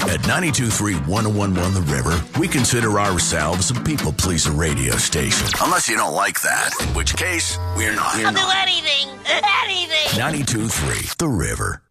At 92.3 101.1 The River, we consider ourselves a people-pleaser radio station. Unless you don't like that, in which case, we're not. I'll do anything. 92.3 The River.